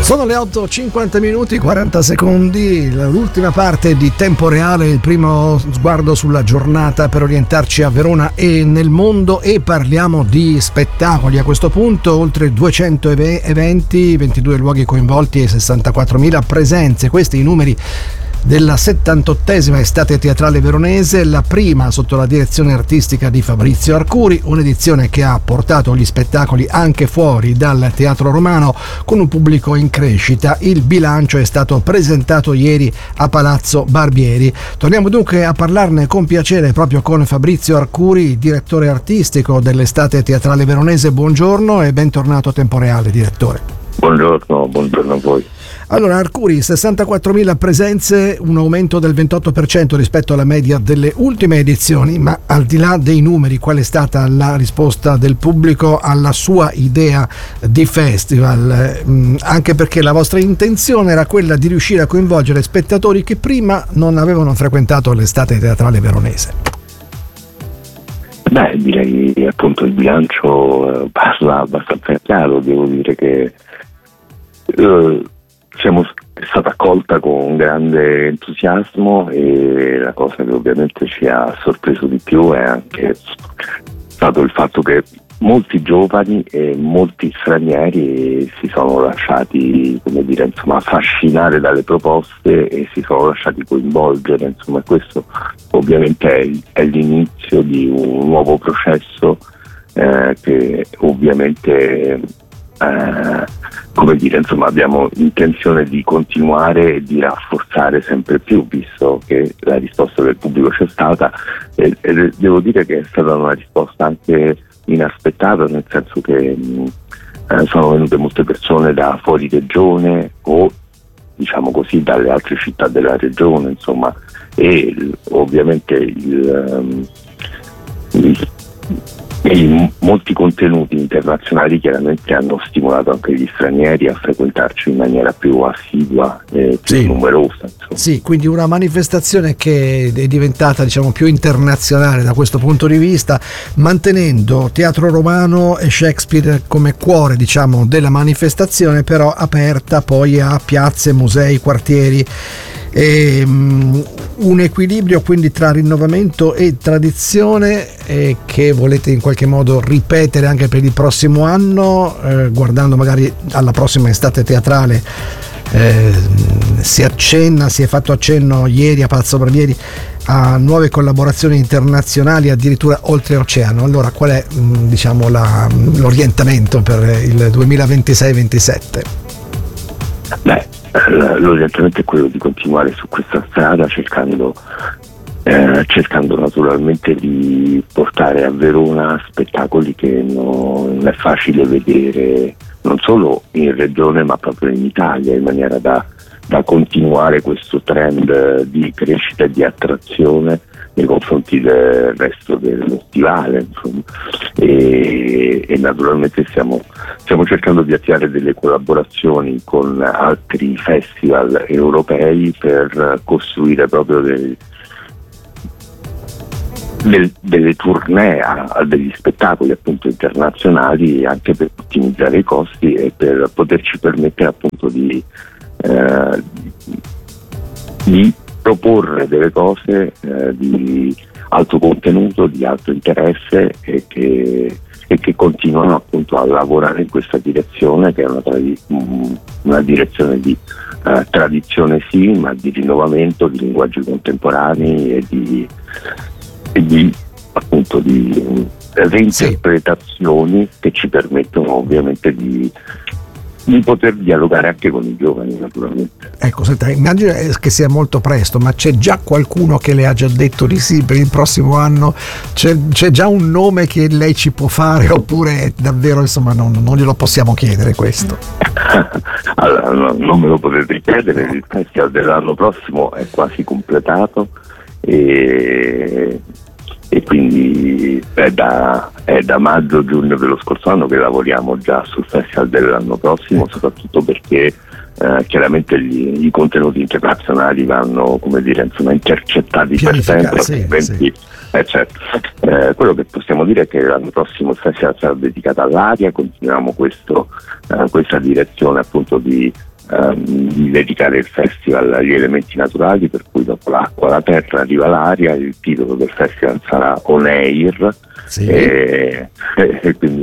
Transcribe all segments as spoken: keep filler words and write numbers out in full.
Sono le otto e cinquanta minuti quaranta secondi, l'ultima parte di Tempo Reale, il primo sguardo sulla giornata per orientarci a Verona e nel mondo, e parliamo di spettacoli. A questo punto oltre duecento eve- eventi, ventidue luoghi coinvolti e sessantaquattromila presenze. Questi i numeri della settantottesima estate teatrale veronese, la prima sotto la direzione artistica di Fabrizio Arcuri, un'edizione che ha portato gli spettacoli anche fuori dal Teatro Romano con un pubblico in crescita. Il bilancio è stato presentato ieri a Palazzo Barbieri. Torniamo dunque a parlarne con piacere proprio con Fabrizio Arcuri, direttore artistico dell'estate teatrale veronese. Buongiorno e bentornato a Tempo Reale, direttore. Buongiorno, buongiorno a voi. Allora, Arcuri, sessantaquattromila presenze, un aumento del ventotto per cento rispetto alla media delle ultime edizioni, ma al di là dei numeri, qual è stata la risposta del pubblico alla sua idea di festival? Mm, anche perché la vostra intenzione era quella di riuscire a coinvolgere spettatori che prima non avevano frequentato l'estate teatrale veronese. Beh, direi appunto il bilancio eh, parla abbastanza chiaro. Devo dire che eh, siamo, è stata accolta con grande entusiasmo, e la cosa che ovviamente ci ha sorpreso di più è anche stato il fatto che molti giovani e molti stranieri si sono lasciati, come dire, insomma, affascinare dalle proposte e si sono lasciati coinvolgere. Insomma, questo ovviamente è, è l'inizio di un nuovo processo eh, che ovviamente eh, come dire, insomma, abbiamo intenzione di continuare e di rafforzare sempre più, visto che la risposta del pubblico c'è stata, e, e devo dire che è stata una risposta anche inaspettata, nel senso che mh, eh, sono venute molte persone da fuori regione o, diciamo così, dalle altre città della regione, insomma, e ovviamente il, um, il E molti contenuti internazionali chiaramente hanno stimolato anche gli stranieri a frequentarci in maniera più assidua e più sì. numerosa. Insomma. Sì, quindi una manifestazione che è diventata, diciamo, più internazionale da questo punto di vista, mantenendo Teatro Romano e Shakespeare come cuore, diciamo, della manifestazione, però aperta poi a piazze, musei, quartieri. E, um, un equilibrio quindi tra rinnovamento e tradizione eh, che volete in qualche modo ripetere anche per il prossimo anno, eh, guardando magari alla prossima estate teatrale. Eh, si accenna, si è fatto accenno ieri a Palazzo Barbieri a nuove collaborazioni internazionali, addirittura oltreoceano. Allora, qual è diciamo la, l'orientamento per il duemilaventisei ventisette? Beh, l'orientamento è quello di continuare su questa strada, cercando eh, cercando naturalmente di portare a Verona spettacoli che non è facile vedere non solo in regione ma proprio in Italia, in maniera da, da continuare questo trend di crescita e di attrazione nei confronti del resto dello stivale, insomma. E, e naturalmente stiamo, stiamo cercando di attivare delle collaborazioni con altri festival europei per costruire proprio dei, del, delle tournée a, a degli spettacoli appunto internazionali, anche per ottimizzare i costi e per poterci permettere appunto di, eh, di proporre delle cose eh, di alto contenuto, di alto interesse, e che, e che continuano appunto a lavorare in questa direzione, che è una, tradi- una direzione di eh, tradizione sì, ma di rinnovamento, di linguaggi contemporanei e di, e di appunto di reinterpretazioni sì. che ci permettono ovviamente di di poter dialogare anche con i giovani, naturalmente. Ecco, senta, immagino che sia molto presto, ma c'è già qualcuno che le ha già detto di sì per il prossimo anno? C'è, c'è già un nome che lei ci può fare, oppure davvero, insomma, non, non glielo possiamo chiedere questo? Allora, no, non me lo potete chiedere, il festival dell'anno prossimo è quasi completato e e quindi è da, è da maggio-giugno dello scorso anno che lavoriamo già sul festival dell'anno prossimo, soprattutto perché eh, chiaramente gli, i contenuti internazionali vanno, come dire, insomma, intercettati per sempre, sì, altrimenti sì. Eh, certo. eh, quello che possiamo dire è che l'anno prossimo il festival sarà dedicato all'aria, continuiamo questo, eh, questa direzione appunto di ehm, di dedicare il festival agli elementi naturali, per cui dopo l'acqua, la terra arriva l'aria. Il titolo del festival sarà On Air, sì. e, e quindi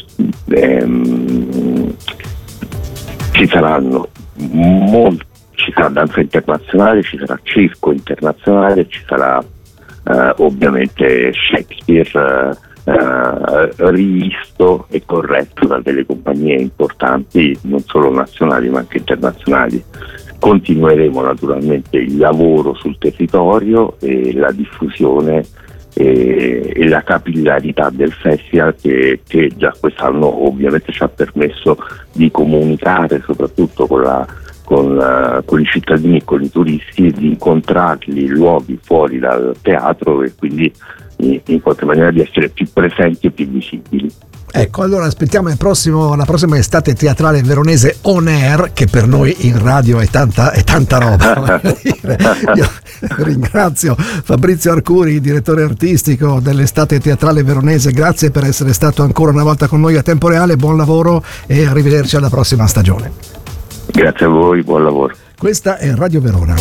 ehm, ci saranno molti, ci sarà danza internazionale, ci sarà circo internazionale, ci sarà eh, ovviamente Shakespeare eh, rivisto e corretto da delle compagnie importanti, non solo nazionali ma anche internazionali. Continueremo naturalmente il lavoro sul territorio e la diffusione e, e la capillarità del festival che, che già quest'anno ovviamente ci ha permesso di comunicare soprattutto con la Con, uh, con i cittadini e con i turisti, e di incontrarli in luoghi fuori dal teatro, e quindi in, in qualche maniera di essere più presenti e più visibili. Ecco, allora aspettiamo il prossimo, la prossima estate teatrale veronese On Air, che per noi in radio è tanta, è tanta roba. Io ringrazio Fabrizio Arcuri, direttore artistico dell'estate teatrale veronese, grazie per essere stato ancora una volta con noi a Tempo Reale, buon lavoro e arrivederci alla prossima stagione. Grazie a voi, buon lavoro. Questa è Radio Verona.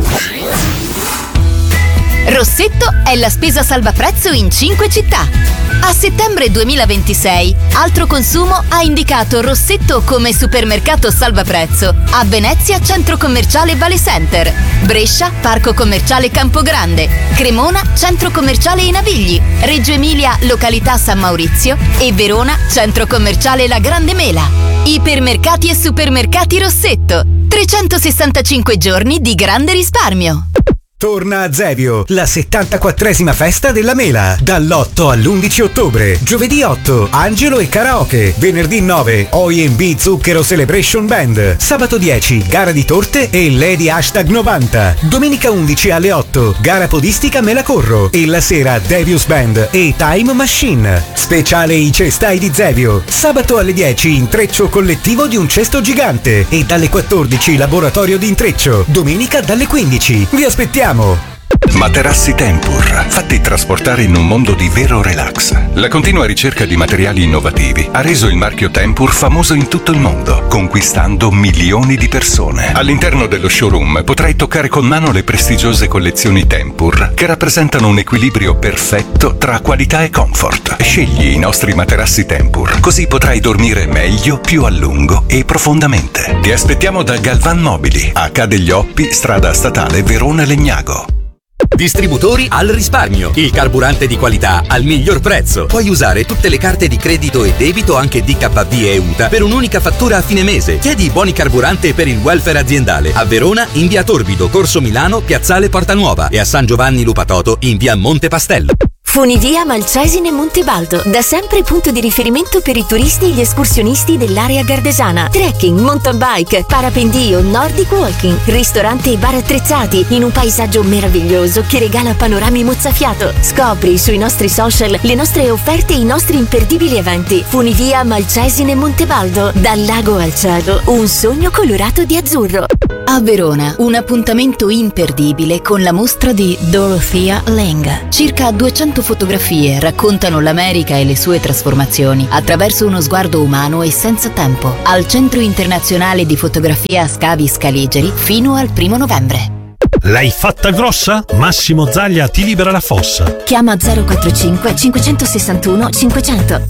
Rossetto è la spesa salvaprezzo in cinque città. A settembre duemilaventisei, Altro Consumo ha indicato Rossetto come supermercato salvaprezzo a Venezia Centro Commerciale Vale Center, Brescia Parco Commerciale Campogrande, Cremona Centro Commerciale I Navigli, Reggio Emilia località San Maurizio e Verona Centro Commerciale La Grande Mela. Ipermercati e supermercati Rossetto, trecentosessantacinque giorni di grande risparmio. Torna a Zevio, la settantaquattresima festa della mela, dall'otto all'undici ottobre. Giovedì otto, Angelo e Karaoke. Venerdì nove, O I M B Zucchero Celebration Band. Sabato dieci, gara di torte e Lady Hashtag novanta. Domenica undici alle otto, gara podistica Me la corro. E la sera Devious Band e Time Machine. Speciale I cestai di Zevio. Sabato alle dieci, intreccio collettivo di un cesto gigante. E dalle quattordici, laboratorio di intreccio. Domenica dalle quindici. Vi aspettiamo. Materassi Tempur, fatti trasportare in un mondo di vero relax. La continua ricerca di materiali innovativi ha reso il marchio Tempur famoso in tutto il mondo, conquistando milioni di persone. All'interno dello showroom potrai toccare con mano le prestigiose collezioni Tempur, che rappresentano un equilibrio perfetto tra qualità e comfort. Scegli i nostri materassi Tempur, così potrai dormire meglio, più a lungo e profondamente. Ti aspettiamo da Galvan Mobili, a Ca' degli Oppi, strada statale Verona Legnago. Distributori al risparmio, il carburante di qualità al miglior prezzo. Puoi usare tutte le carte di credito e debito, anche D K B e U T A, per un'unica fattura a fine mese. Chiedi i buoni carburante per il welfare aziendale a Verona in via Torbido, Corso Milano, Piazzale Porta Nuova, e a San Giovanni Lupatoto in via Monte Pastello. Funivia Malcesine Montebaldo, da sempre punto di riferimento per i turisti e gli escursionisti dell'area gardesana. Trekking, mountain bike, parapendio, nordic walking, ristorante e bar attrezzati in un paesaggio meraviglioso che regala panorami mozzafiato. Scopri sui nostri social le nostre offerte e i nostri imperdibili eventi. Funivia Malcesine Montebaldo, dal lago al cielo, un sogno colorato di azzurro. A Verona, un appuntamento imperdibile con la mostra di Dorothea Lange. Circa duecento fotografie raccontano l'America e le sue trasformazioni attraverso uno sguardo umano e senza tempo. Al Centro Internazionale di Fotografia Scavi Scaligeri fino al primo novembre. L'hai fatta grossa? Massimo Zaglia ti libera la fossa. Chiama zero quattrovantacinque cinquecentosessantuno cinquecento.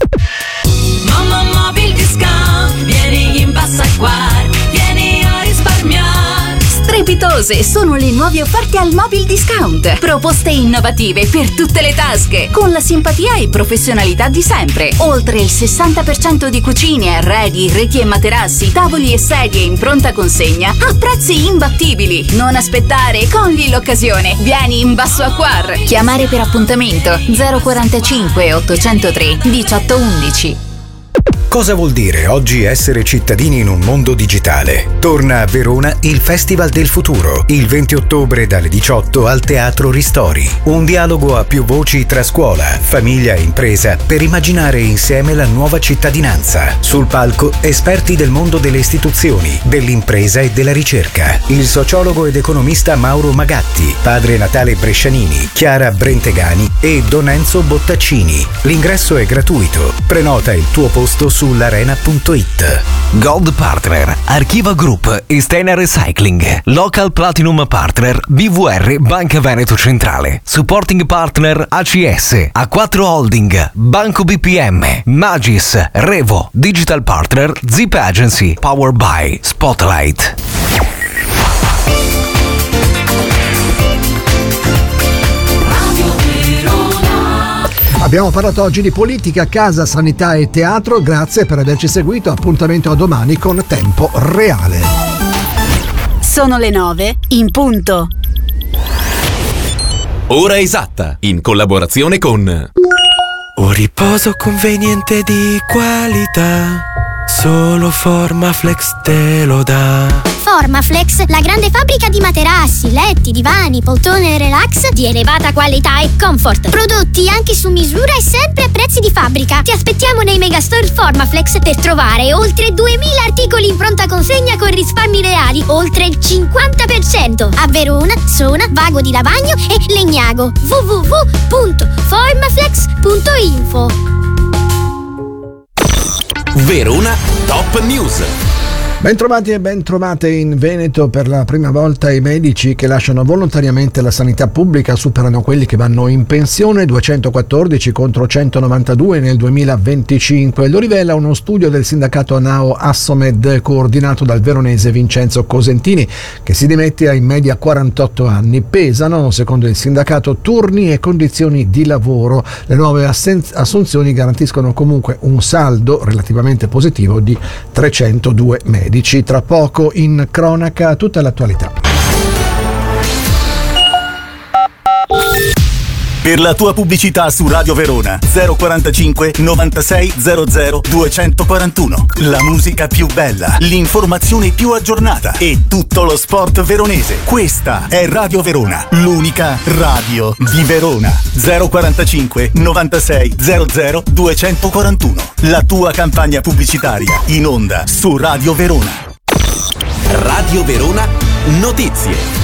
Mamma Mobil Discount, vieni in bassa qua, vieni a risparmiare. Strepitose sono le nuove offerte al Mobil Discount. Proposte innovative per tutte le tasche, con la simpatia e professionalità di sempre. Oltre il sessanta per cento di cucine, arredi, reti e materassi, tavoli e sedie in pronta consegna a prezzi imbattibili. Non aspettare, cogli l'occasione. Vieni in Basso Acquar. Chiamare per appuntamento zero quarantacinque ottocentotre diciotto undici. Cosa vuol dire oggi essere cittadini in un mondo digitale? Torna a Verona il Festival del Futuro, il venti ottobre dalle diciotto al Teatro Ristori. Un dialogo a più voci tra scuola, famiglia e impresa per immaginare insieme la nuova cittadinanza. Sul palco esperti del mondo delle istituzioni, dell'impresa e della ricerca. Il sociologo ed economista Mauro Magatti, padre Natale Brescianini, Chiara Brentegani e Don Enzo Bottaccini. L'ingresso è gratuito. Prenota il tuo posto su sull'arena punto it. Gold Partner, Archiva Group e Stena Recycling. Local Platinum Partner, B V R Banca Veneto Centrale. Supporting Partner A C S, A quattro Holding, Banco B P M, Magis, Revo, Digital Partner, Zip Agency, Power by Spotlight. Abbiamo parlato oggi di politica, casa, sanità e teatro. Grazie per averci seguito. Appuntamento a domani con Tempo Reale. Sono le nove in punto. Ora esatta, in collaborazione con Un riposo conveniente di qualità, solo Formaflex te lo dà. Formaflex, la grande fabbrica di materassi, letti, divani, poltrone relax di elevata qualità e comfort. Prodotti anche su misura e sempre a prezzi di fabbrica. Ti aspettiamo nei megastore Formaflex per trovare oltre duemila articoli in pronta consegna con risparmi reali, oltre il cinquanta per cento. A Verona, Sona, Vago di Lavagno e Legnago. w w w punto formaflex punto info. Verona Top News. Bentrovati e bentrovate in Veneto. Per la prima volta i medici che lasciano volontariamente la sanità pubblica superano quelli che vanno in pensione, duecentoquattordici contro centonovantadue nel duemilaventicinque. Lo rivela uno studio del sindacato ANAO Assomed coordinato dal veronese Vincenzo Cosentini, che si dimette a in media quarantotto anni. Pesano, secondo il sindacato, turni e condizioni di lavoro. Le nuove assen- assunzioni garantiscono comunque un saldo relativamente positivo di trecentodue medici. Tra poco in cronaca tutta l'attualità. Per la tua pubblicità su Radio Verona zero quarantacinque novantasei zero zero duecentoquarantuno. La musica più bella, l'informazione più aggiornata e tutto lo sport veronese. Questa è Radio Verona, l'unica radio di Verona. zero quarantacinque novantasei zero zero duecentoquarantuno. La tua campagna pubblicitaria in onda su Radio Verona. Radio Verona Notizie.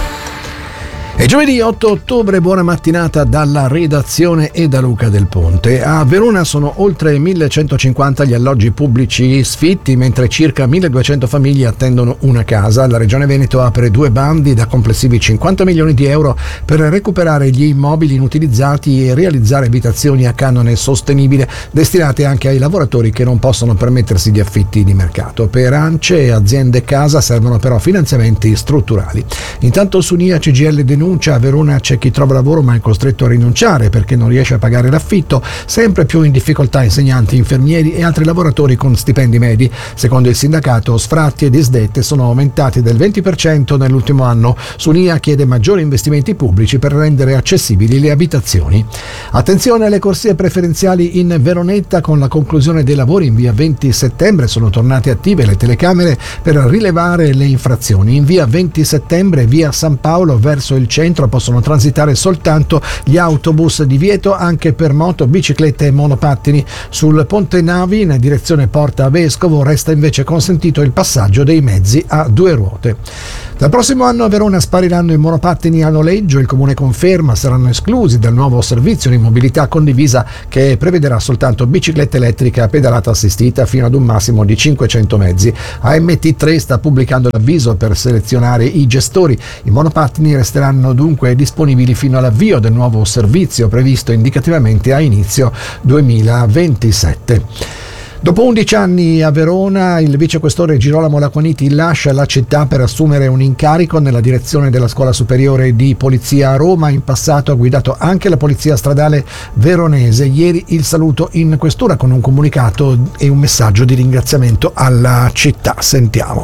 È giovedì otto ottobre, buona mattinata dalla redazione e da Luca Del Ponte. A Verona sono oltre millecentocinquanta gli alloggi pubblici sfitti, mentre circa milleduecento famiglie attendono una casa. La Regione Veneto apre due bandi da complessivi cinquanta milioni di euro per recuperare gli immobili inutilizzati e realizzare abitazioni a canone sostenibile, destinate anche ai lavoratori che non possono permettersi gli affitti di mercato. Per ANCE e aziende casa servono però finanziamenti strutturali. Intanto su N I A C G I L denuncia: a Verona c'è chi trova lavoro ma è costretto a rinunciare perché non riesce a pagare l'affitto. Sempre più in difficoltà insegnanti, infermieri e altri lavoratori con stipendi medi. Secondo il sindacato, sfratti e disdette sono aumentati del venti per cento nell'ultimo anno. Su N I A chiede maggiori investimenti pubblici per rendere accessibili le abitazioni. Attenzione alle corsie preferenziali in Veronetta. Con la conclusione dei lavori in via venti settembre sono tornate attive le telecamere per rilevare le infrazioni. In via venti settembre e via San Paolo verso il centro possono transitare soltanto gli autobus, divieto anche per moto, biciclette e monopattini. Sul Ponte Navi in direzione Porta Vescovo resta invece consentito il passaggio dei mezzi a due ruote. Dal prossimo anno a Verona spariranno i monopattini a noleggio. Il comune conferma saranno esclusi dal nuovo servizio di mobilità condivisa che prevederà soltanto bicicletta elettrica a pedalata assistita fino ad un massimo di cinquecento mezzi. A M T tre sta pubblicando l'avviso per selezionare i gestori. I monopattini resteranno dunque disponibili fino all'avvio del nuovo servizio previsto indicativamente a inizio duemilaventisette. Dopo undici anni a Verona, il vicequestore Girolamo Laquaniti lascia la città per assumere un incarico nella direzione della Scuola Superiore di Polizia a Roma. In passato ha guidato anche la Polizia Stradale veronese. Ieri il saluto in questura con un comunicato e un messaggio di ringraziamento alla città. Sentiamo.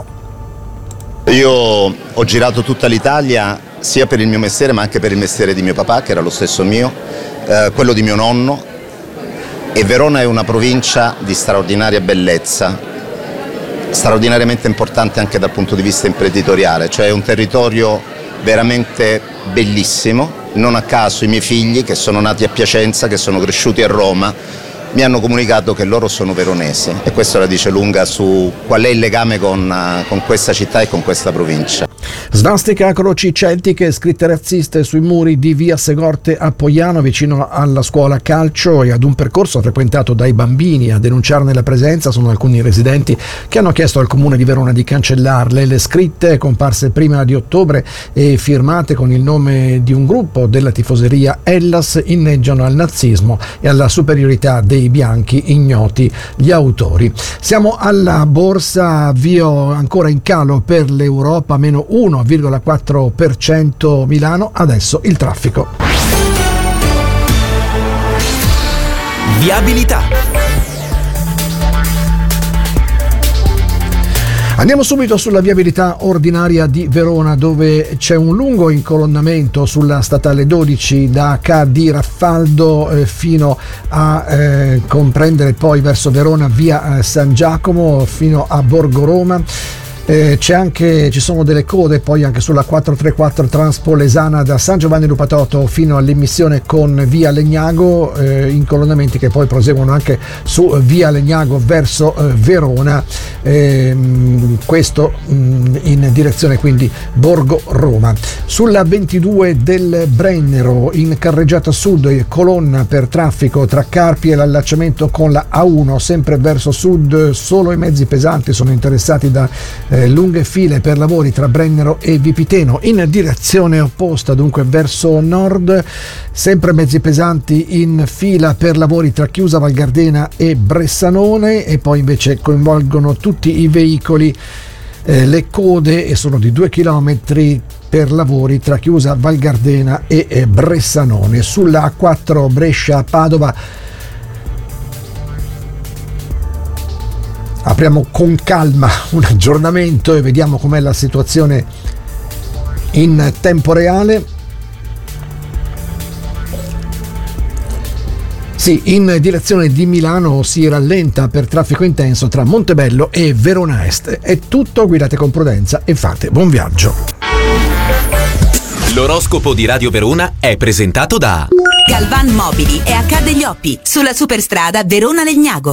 Io ho girato tutta l'Italia sia per il mio mestiere ma anche per il mestiere di mio papà, che era lo stesso mio, eh, quello di mio nonno. E Verona è una provincia di straordinaria bellezza, straordinariamente importante anche dal punto di vista imprenditoriale, cioè è un territorio veramente bellissimo. Non a caso i miei figli, che sono nati a Piacenza, che sono cresciuti a Roma, mi hanno comunicato che loro sono veronesi e questo la dice lunga su qual è il legame con, con questa città e con questa provincia. Svastica, croci celtiche, scritte razziste sui muri di via Segorte a Poiano, vicino alla scuola calcio, e ad un percorso frequentato dai bambini. A denunciarne la presenza sono alcuni residenti che hanno chiesto al comune di Verona di cancellarle. Le scritte, comparse prima di ottobre e firmate con il nome di un gruppo della tifoseria Hellas, inneggiano al nazismo e alla superiorità dei bianchi, ignoti gli autori. Siamo alla borsa, avvio ancora in calo per l'Europa, meno uno virgola quattro per cento Milano. Adesso il traffico. Viabilità. Andiamo subito sulla viabilità ordinaria di Verona, dove c'è un lungo incolonnamento sulla statale dodici da Ca' di Raffaldo eh, fino a eh, comprendere poi verso Verona via eh, San Giacomo fino a Borgo Roma. Eh, c'è anche, ci sono delle code poi anche sulla quattrocentotrentaquattro Transpolesana da San Giovanni Lupatotto fino all'immissione con via Legnago, eh, incolonnamenti che poi proseguono anche su via Legnago verso eh, Verona, eh, questo mh, in direzione quindi Borgo Roma. Sulla ventidue del Brennero in carreggiata sud, colonna per traffico tra Carpi e l'allacciamento con la A uno, sempre verso sud. Solo i mezzi pesanti sono interessati da eh, lunghe file per lavori tra Brennero e Vipiteno. In direzione opposta, dunque verso nord, sempre mezzi pesanti in fila per lavori tra Chiusa Val Gardena e Bressanone, e poi invece coinvolgono tutti i veicoli eh, le code, e sono di due chilometri per lavori tra Chiusa Val Gardena e eh, Bressanone. Sulla A quattro Brescia-Padova apriamo con calma un aggiornamento e vediamo com'è la situazione in tempo reale. Sì, in direzione di Milano si rallenta per traffico intenso tra Montebello e Verona Est. È tutto, guidate con prudenza e fate buon viaggio. L'oroscopo di Radio Verona è presentato da Galvan Mobili e H. degli Oppi, sulla superstrada Verona-Legnago.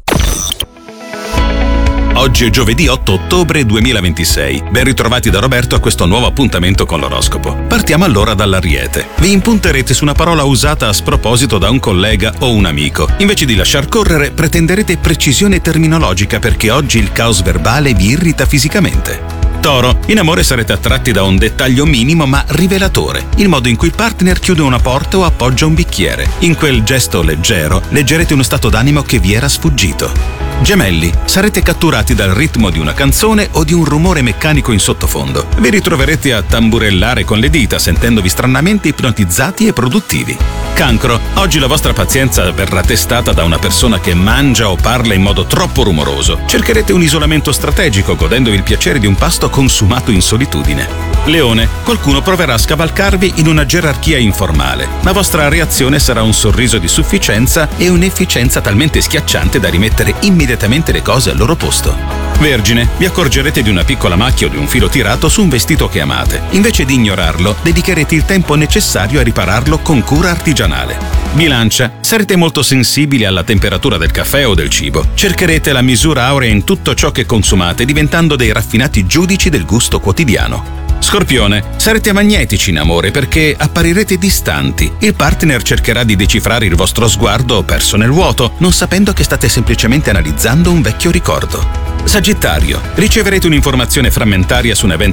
Oggi è giovedì otto ottobre duemilaventisei. Ben ritrovati da Roberto a questo nuovo appuntamento con l'oroscopo. Partiamo allora dall'Ariete. Vi impunterete su una parola usata a sproposito da un collega o un amico. Invece di lasciar correre, pretenderete precisione terminologica perché oggi il caos verbale vi irrita fisicamente. Toro, in amore sarete attratti da un dettaglio minimo ma rivelatore, il modo in cui il partner chiude una porta o appoggia un bicchiere. In quel gesto leggero leggerete uno stato d'animo che vi era sfuggito. Gemelli, sarete catturati dal ritmo di una canzone o di un rumore meccanico in sottofondo. Vi ritroverete a tamburellare con le dita, sentendovi stranamente ipnotizzati e produttivi. Cancro, oggi la vostra pazienza verrà testata da una persona che mangia o parla in modo troppo rumoroso. Cercherete un isolamento strategico, godendovi il piacere di un pasto consumato in solitudine. Leone, qualcuno proverà a scavalcarvi in una gerarchia informale. La vostra reazione sarà un sorriso di sufficienza e un'efficienza talmente schiacciante da rimettere immediatamente le cose al loro posto. Vergine, vi accorgerete di una piccola macchia o di un filo tirato su un vestito che amate. Invece di ignorarlo, dedicherete il tempo necessario a ripararlo con cura artigianale. Bilancia, sarete molto sensibili alla temperatura del caffè o del cibo. Cercherete la misura aurea in tutto ciò che consumate, diventando dei raffinati giudici del gusto quotidiano. Scorpione, sarete magnetici in amore perché apparirete distanti. Il partner cercherà di decifrare il vostro sguardo perso nel vuoto, non sapendo che state semplicemente analizzando un vecchio ricordo. Sagittario, riceverete un'informazione frammentaria su un evento